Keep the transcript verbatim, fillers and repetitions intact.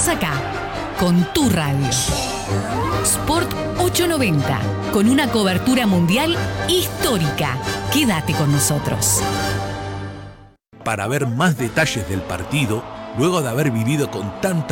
Estás acá, con tu radio. Sport ochocientos noventa, con una cobertura mundial histórica. Quédate con nosotros. Para ver más detalles del partido, luego de haber vivido con tanta